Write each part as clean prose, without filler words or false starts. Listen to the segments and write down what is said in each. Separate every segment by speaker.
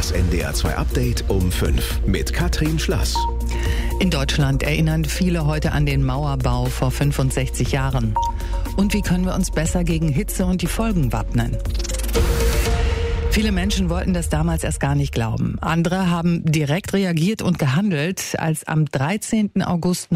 Speaker 1: Das NDR2 Update um 5 mit Katrin Schlass.
Speaker 2: In Deutschland erinnern viele heute an den Mauerbau vor 65 Jahren. Und wie können wir uns besser gegen Hitze und die Folgen wappnen? Viele Menschen wollten das damals erst gar nicht glauben. Andere haben direkt reagiert und gehandelt, als am 13. August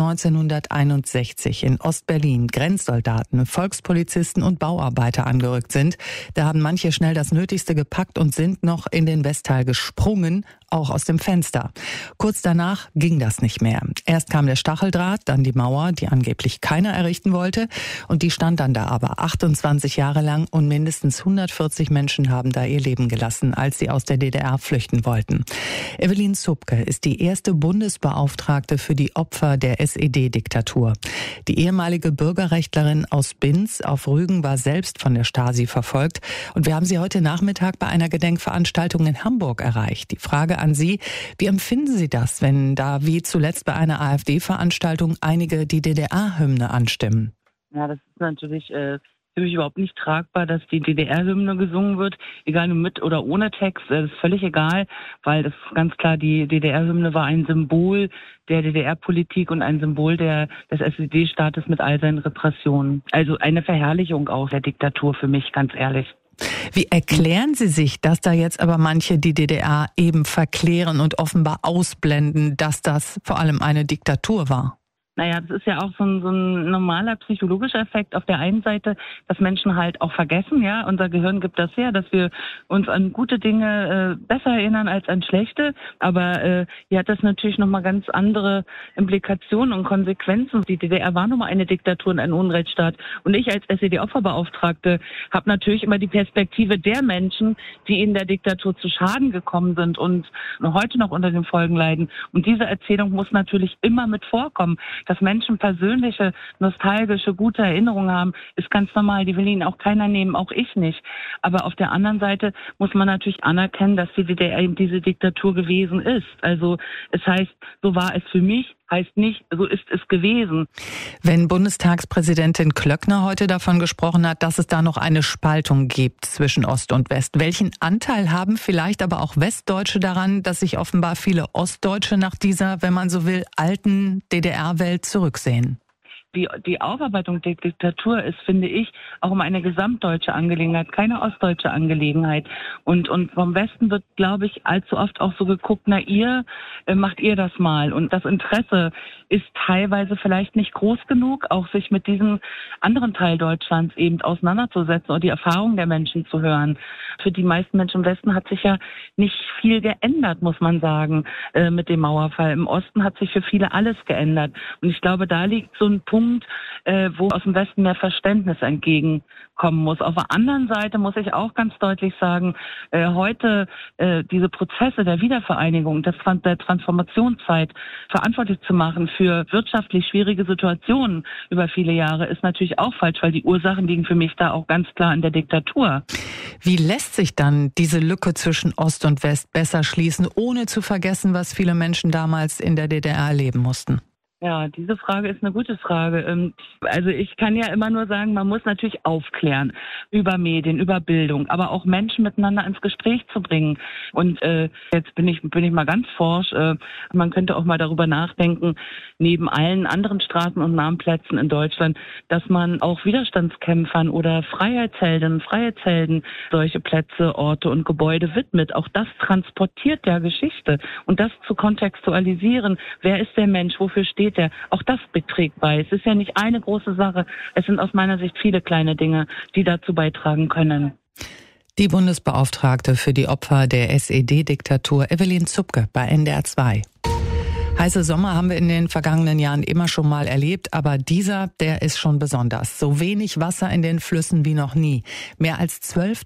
Speaker 2: 1961 in Ostberlin Grenzsoldaten, Volkspolizisten und Bauarbeiter angerückt sind. Da haben manche schnell das Nötigste gepackt und sind noch in den Westteil gesprungen, auch aus dem Fenster. Kurz danach ging das nicht mehr. Erst kam der Stacheldraht, dann die Mauer, die angeblich keiner errichten wollte. Und die stand dann da aber 28 Jahre lang und mindestens 140 Menschen haben da ihr Leben gelassen, als sie aus der DDR flüchten wollten. Evelyn Zupke ist die erste Bundesbeauftragte für die Opfer der SED-Diktatur. Die ehemalige Bürgerrechtlerin aus Binz auf Rügen war selbst von der Stasi verfolgt. Und wir haben sie heute Nachmittag bei einer Gedenkveranstaltung in Hamburg erreicht. Die Frage an Sie: Wie empfinden Sie das, wenn da wie zuletzt bei einer AfD-Veranstaltung einige die DDR-Hymne anstimmen?
Speaker 3: Ja, das ist natürlich für mich überhaupt nicht tragbar, dass die DDR-Hymne gesungen wird, egal mit oder ohne Text, das ist völlig egal, weil das ist ganz klar, die DDR-Hymne war ein Symbol der DDR-Politik und ein Symbol des SED-Staates mit all seinen Repressionen. Also eine Verherrlichung auch der Diktatur für mich, ganz ehrlich.
Speaker 2: Wie erklären Sie sich, dass da jetzt aber manche die DDR eben verklären und offenbar ausblenden, dass das vor allem eine Diktatur war?
Speaker 3: Naja, das ist ja auch so ein normaler psychologischer Effekt auf der einen Seite, dass Menschen halt auch vergessen, ja, unser Gehirn gibt das her, dass wir uns an gute Dinge besser erinnern als an schlechte, aber hier hat das natürlich nochmal ganz andere Implikationen und Konsequenzen. Die DDR war nun mal eine Diktatur und ein Unrechtsstaat und ich als SED-Opferbeauftragte habe natürlich immer die Perspektive der Menschen, die in der Diktatur zu Schaden gekommen sind und heute noch unter den Folgen leiden, und diese Erzählung muss natürlich immer mit vorkommen. Dass Menschen persönliche, nostalgische, gute Erinnerungen haben, ist ganz normal. Die will ihnen auch keiner nehmen, auch ich nicht. Aber auf der anderen Seite muss man natürlich anerkennen, dass die DDR eben diese Diktatur gewesen ist. Also es heißt, so war es für mich, heißt nicht, so ist es gewesen.
Speaker 2: Wenn Bundestagspräsidentin Klöckner heute davon gesprochen hat, dass es da noch eine Spaltung gibt zwischen Ost und West, welchen Anteil haben vielleicht aber auch Westdeutsche daran, dass sich offenbar viele Ostdeutsche nach dieser, wenn man so will, alten DDR-Welt zurücksehen?
Speaker 3: Die Aufarbeitung der Diktatur ist, finde ich, auch immer eine gesamtdeutsche Angelegenheit, keine ostdeutsche Angelegenheit. Und vom Westen wird, glaube ich, allzu oft auch so geguckt, na macht ihr das mal. Und das Interesse ist teilweise vielleicht nicht groß genug, auch sich mit diesem anderen Teil Deutschlands eben auseinanderzusetzen und die Erfahrungen der Menschen zu hören. Für die meisten Menschen im Westen hat sich ja nicht viel geändert, muss man sagen, mit dem Mauerfall. Im Osten hat sich für viele alles geändert. Und ich glaube, da liegt so ein Punkt, wo aus dem Westen mehr Verständnis entgegenkommen muss. Auf der anderen Seite muss ich auch ganz deutlich sagen, heute diese Prozesse der Wiedervereinigung, der Transformationszeit verantwortlich zu machen für wirtschaftlich schwierige Situationen über viele Jahre, ist natürlich auch falsch, weil die Ursachen liegen für mich da auch ganz klar in der Diktatur.
Speaker 2: Wie lässt sich dann diese Lücke zwischen Ost und West besser schließen, ohne zu vergessen, was viele Menschen damals in der DDR erleben mussten?
Speaker 3: Ja, diese Frage ist eine gute Frage. Also ich kann ja immer nur sagen, man muss natürlich aufklären über Medien, über Bildung, aber auch Menschen miteinander ins Gespräch zu bringen. Und jetzt bin ich mal ganz forsch. Man könnte auch mal darüber nachdenken, neben allen anderen Straßen und Namenplätzen in Deutschland, dass man auch Widerstandskämpfern oder Freiheitsheldinnen, Freiheitshelden solche Plätze, Orte und Gebäude widmet. Auch das transportiert ja Geschichte. Und das zu kontextualisieren, wer ist der Mensch, wofür steht er? Auch das beträgt bei. Es ist ja nicht eine große Sache. Es sind aus meiner Sicht viele kleine Dinge, die dazu beitragen können.
Speaker 2: Die Bundesbeauftragte für die Opfer der SED-Diktatur Evelyn Zupke bei NDR 2. Heiße Sommer haben wir in den vergangenen Jahren immer schon mal erlebt, aber dieser, der ist schon besonders. So wenig Wasser in den Flüssen wie noch nie. Mehr als